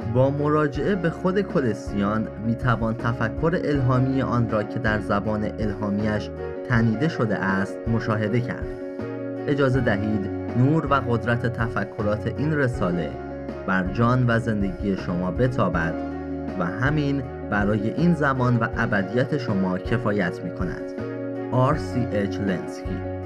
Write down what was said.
با مراجعه به خود کلسیان میتوان تفکر الهامی آن را که در زبان الهامیش تنیده شده است مشاهده کرد. اجازه دهید نور و قدرت تفکرات این رساله بر جان و زندگی شما بتابد و همین برای این زمان و ابدیت شما کفایت می کند. R.C.H. لنسکی